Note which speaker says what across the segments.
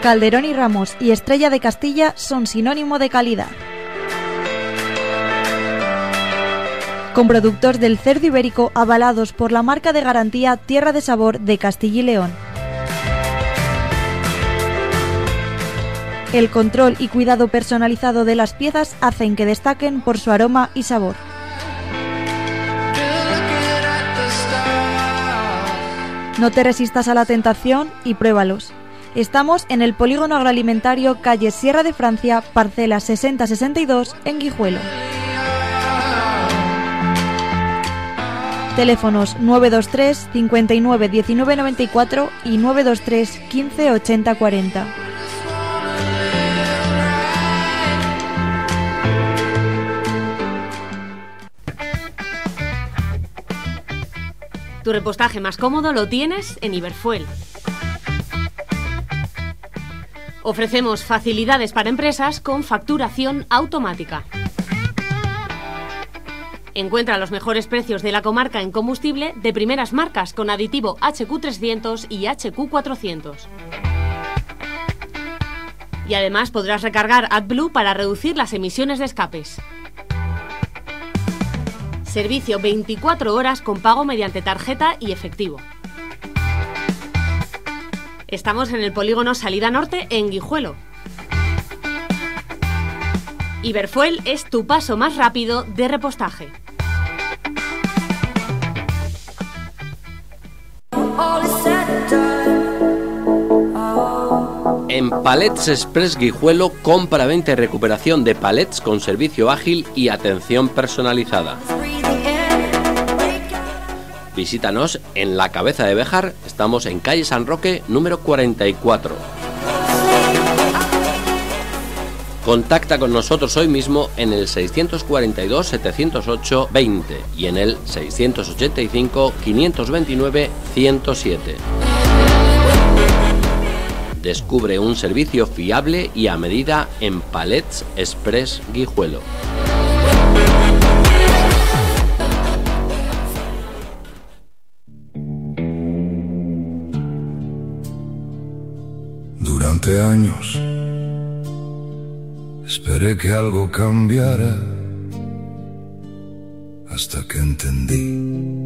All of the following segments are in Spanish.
Speaker 1: Calderón y Ramos y Estrella de Castilla son sinónimo de calidad. Con productos del cerdo ibérico avalados por la marca de garantía Tierra de Sabor de Castilla y León. El control y cuidado personalizado de las piezas hacen que destaquen por su aroma y sabor. No te resistas a la tentación y pruébalos. Estamos en el Polígono Agroalimentario, calle Sierra de Francia, parcela 6062, en Guijuelo. Teléfonos 923 59 19 94 y 923 15 80 40.
Speaker 2: Tu repostaje más cómodo lo tienes en Iberfuel. Ofrecemos facilidades para empresas con facturación automática. Encuentra los mejores precios de la comarca en combustible de primeras marcas con aditivo HQ300 y HQ400. Y además podrás recargar AdBlue para reducir las emisiones de escapes. Servicio 24 horas con pago mediante tarjeta y efectivo. Estamos en el polígono Salida Norte en Guijuelo. Iberfuel es tu paso más rápido de repostaje.
Speaker 3: En Palets Express Guijuelo, compra, venta y recuperación de palets con servicio ágil y atención personalizada. Visítanos en la Cabeza de Béjar, estamos en calle San Roque, número 44. Contacta con nosotros hoy mismo en el 642 708 20 y en el 685 529 107. Descubre un servicio fiable y a medida en Palets Express Guijuelo.
Speaker 4: Durante años esperé que algo cambiara hasta que entendí.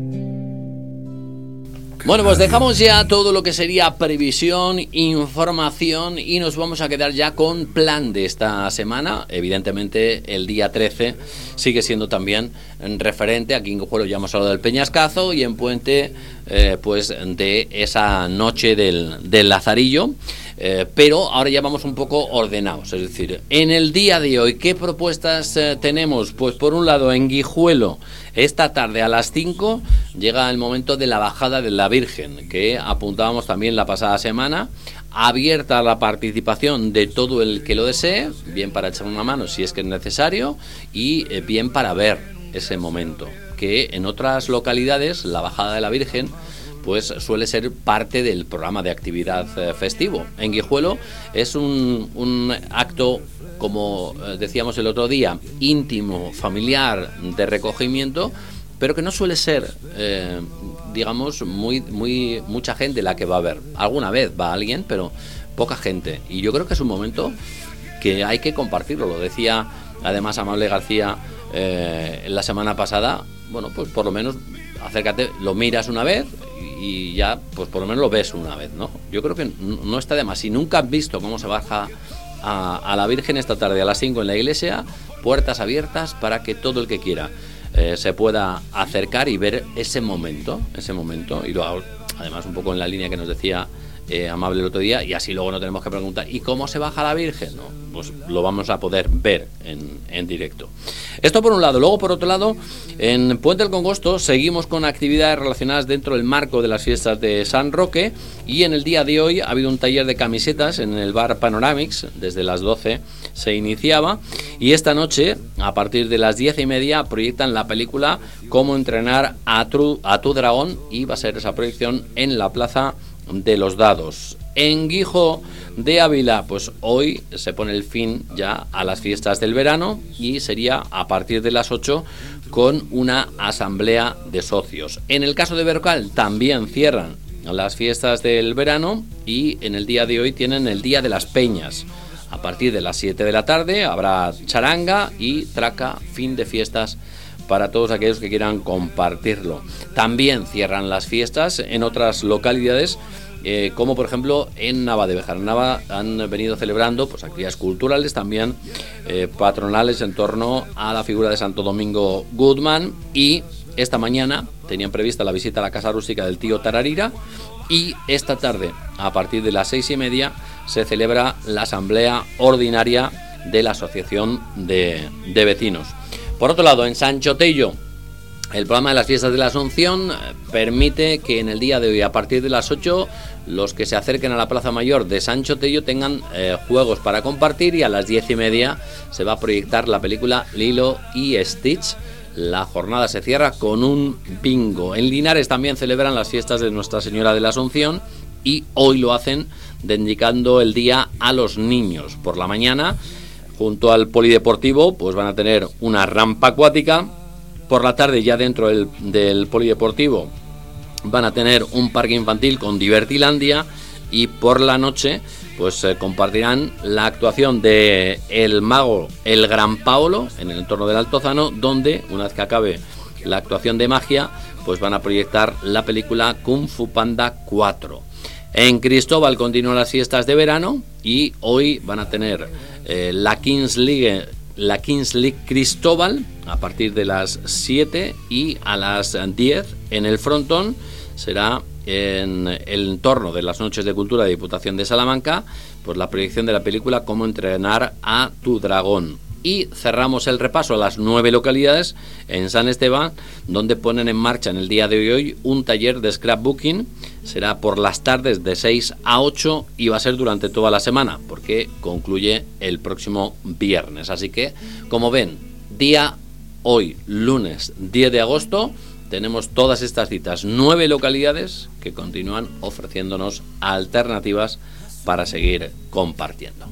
Speaker 3: Bueno, pues dejamos ya todo lo que sería previsión, información y nos vamos a quedar ya con plan de esta semana. Evidentemente el día 13 sigue siendo también referente. Aquí en Guijuelo ya hemos hablado del Peñascazo y en Puente pues de esa noche del Lazarillo. Pero ahora ya vamos un poco ordenados, es decir, en el día de hoy, ¿qué propuestas tenemos? Pues por un lado en Guijuelo, esta tarde a las 5 llega el momento de la bajada de la Virgen, que apuntábamos también la pasada semana, abierta la participación de todo el que lo desee, bien para echar una mano si es que es necesario y bien para ver ese momento, que en otras localidades la bajada de la Virgen pues suele ser parte del programa de actividad festivo. En Guijuelo es un acto, como decíamos el otro día, íntimo, familiar, de recogimiento, pero que no suele ser, digamos, mucha gente la que va a ver. Alguna vez va alguien, pero poca gente. Y yo creo que es un momento que hay que compartirlo. Lo decía además Amable García la semana pasada. Bueno, pues por lo menos acércate, lo miras una vez y ya, pues por lo menos lo ves una vez, ¿no? Yo creo que no está de más. Si nunca has visto cómo se baja a la Virgen esta tarde a las 5 en la iglesia, puertas abiertas para que todo el que quiera se pueda acercar y ver ese momento, y luego, además un poco en la línea que nos decía Amable el otro día, y así luego no tenemos que preguntar ¿y cómo se baja la Virgen? No, pues lo vamos a poder ver en directo. Esto por un lado. Luego por otro lado, en Puente del Congosto seguimos con actividades relacionadas dentro del marco de las fiestas de San Roque, y en el día de hoy ha habido un taller de camisetas en el bar Panoramics. Desde las 12 se iniciaba, y esta noche a partir de las 10:30 proyectan la película Cómo entrenar a tu dragón, y va a ser esa proyección en la Plaza de los Dados. En Guijo de Ávila, pues hoy se pone el fin ya a las fiestas del verano, y sería a partir de las 8 con una asamblea de socios. En el caso de Berrocal también cierran las fiestas del verano y en el día de hoy tienen el Día de las Peñas. A partir de las 7 de la tarde habrá charanga y traca, fin de fiestas para todos aquellos que quieran compartirlo. También cierran las fiestas en otras localidades, como por ejemplo en Nava de Béjar. En Nava han venido celebrando pues actividades culturales, también patronales en torno a la figura de Santo Domingo Guzmán, y esta mañana tenían prevista la visita a la casa rústica del tío Tararira, y esta tarde a partir de las 6:30 se celebra la asamblea ordinaria de la asociación de vecinos. Por otro lado, en Sancho Tello, el programa de las fiestas de la Asunción permite que en el día de hoy, a partir de las 8, los que se acerquen a la Plaza Mayor de Sancho Tello tengan juegos para compartir, y a las 10:30 se va a proyectar la película Lilo y Stitch. La jornada se cierra con un bingo. En Linares también celebran las fiestas de Nuestra Señora de la Asunción y hoy lo hacen dedicando el día a los niños. Por la mañana, junto al polideportivo, pues van a tener una rampa acuática. Por la tarde, ya dentro del polideportivo, van a tener un parque infantil con Divertilandia, y por la noche pues compartirán la actuación de el mago El Gran Paolo en el entorno del Altozano, donde una vez que acabe la actuación de magia pues van a proyectar la película Kung Fu Panda 4. En Cristóbal continúan las fiestas de verano y hoy van a tener la Kings League Cristóbal a partir de las 7, y a las 10 en el frontón será en el entorno de las Noches de Cultura de Diputación de Salamanca pues la proyección de la película Cómo entrenar a tu dragón. Y cerramos el repaso a las 9 localidades en San Esteban, donde ponen en marcha en el día de hoy un taller de scrapbooking. Será por las tardes de 6 a 8 y va a ser durante toda la semana, porque concluye el próximo viernes. Así que, como ven, día hoy, lunes 10 de agosto, tenemos todas estas citas, 9 localidades que continúan ofreciéndonos alternativas para seguir compartiendo.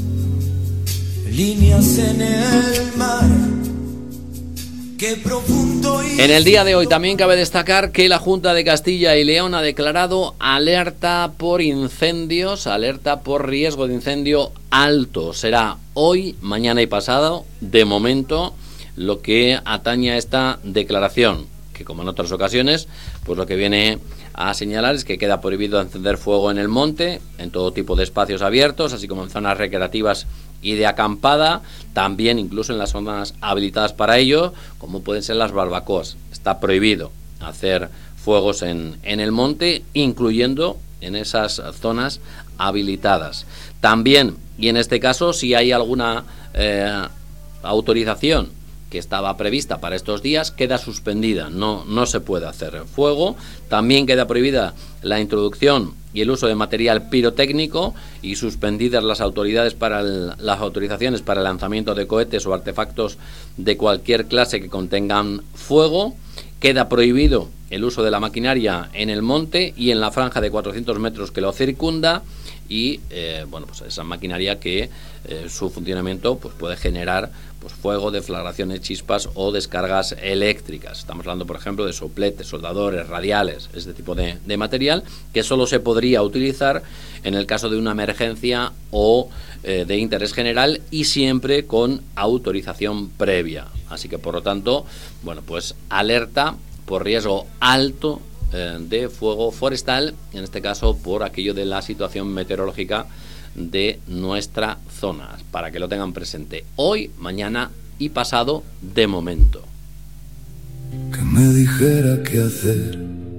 Speaker 5: Líneas en el mar, qué profundo.
Speaker 3: En el día de hoy también cabe destacar que la Junta de Castilla y León ha declarado alerta por incendios, alerta por riesgo de incendio alto. Será hoy, mañana y pasado, de momento, lo que atañe a esta declaración, que como en otras ocasiones, pues lo que viene a señalar es que queda prohibido encender fuego en el monte, en todo tipo de espacios abiertos, así como en zonas recreativas y de acampada, también incluso en las zonas habilitadas para ello, como pueden ser las barbacoas. Está prohibido hacer fuegos en el monte, incluyendo en esas zonas habilitadas. También, y en este caso, si hay alguna autorización que estaba prevista para estos días, queda suspendida, no se puede hacer fuego. También queda prohibida la introducción y el uso de material pirotécnico, y suspendidas las autorizaciones para el lanzamiento de cohetes o artefactos de cualquier clase que contengan fuego. Queda prohibido el uso de la maquinaria en el monte y en la franja de 400 metros que lo circunda, y pues esa maquinaria que su funcionamiento pues puede generar pues fuego, deflagraciones, chispas o descargas eléctricas. Estamos hablando, por ejemplo, de sopletes, soldadores, radiales, este tipo de material que solo se podría utilizar en el caso de una emergencia o de interés general, y siempre con autorización previa. Así que, por lo tanto, pues alerta por riesgo alto de fuego forestal, en este caso por aquello de la situación meteorológica de nuestra zona, para que lo tengan presente hoy, mañana y pasado, de momento.
Speaker 4: Que me dijera qué hacer,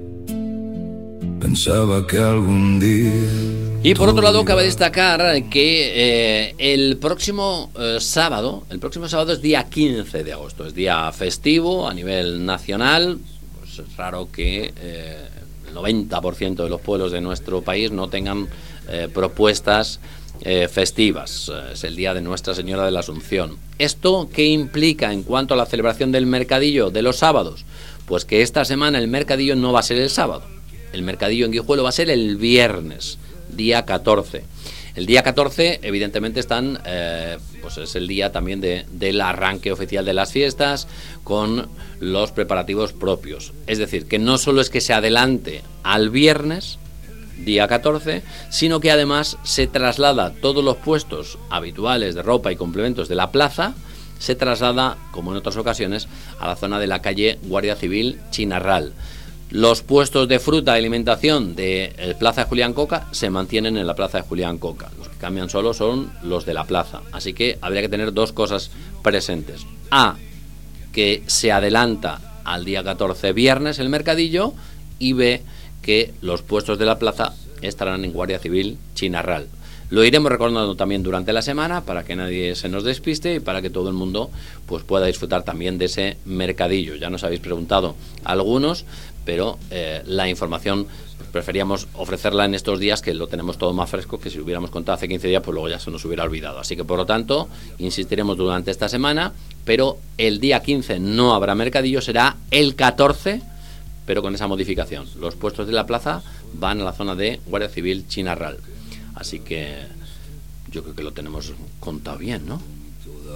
Speaker 4: pensaba que algún día.
Speaker 3: Y por otro lado, cabe destacar que el próximo sábado es día 15 de agosto, es día festivo a nivel nacional. Pues es raro que el 90% de los pueblos de nuestro país no tengan propuestas festivas. Es el día de Nuestra Señora de la Asunción. ¿Esto qué implica en cuanto a la celebración del mercadillo de los sábados? Pues que esta semana el mercadillo no va a ser el sábado. El mercadillo en Guijuelo va a ser el viernes, día 14. El día 14, evidentemente, es el día también del arranque oficial de las fiestas, con los preparativos propios. Es decir, que no solo es que se adelante al viernes, día 14, sino que además se traslada todos los puestos habituales de ropa y complementos de la plaza, se traslada, como en otras ocasiones, a la zona de la calle Guardia Civil Chinarral. Los puestos de fruta y alimentación de Plaza de Julián Coca se mantienen en la Plaza de Julián Coca. Los que cambian solo son los de la plaza. Así que habría que tener dos cosas presentes. A, que se adelanta al día 14 viernes el mercadillo, y B, que los puestos de la plaza estarán en Guardia Civil Chinarral. Lo iremos recordando también durante la semana para que nadie se nos despiste y para que todo el mundo pues pueda disfrutar también de ese mercadillo. Ya nos habéis preguntado algunos, pero la información preferíamos ofrecerla en estos días, que lo tenemos todo más fresco, que si lo hubiéramos contado hace 15 días pues luego ya se nos hubiera olvidado. Así que por lo tanto insistiremos durante esta semana, pero el día 15 no habrá mercadillo, será el 14, pero con esa modificación. Los puestos de la plaza van a la zona de Guardia Civil Chinarral. Así que yo creo que lo tenemos contado bien, ¿no?